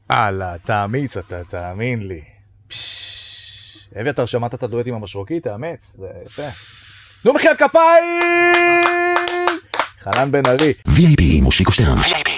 הלאה, תאמיץ אתה, תאמין לי. אביתר, שמעת את הדואט עם המשרוקית? תאמץ, זה יפה. תנו מחיאות כפיים! חנן בן ארי. VIP מושיקו שטרן.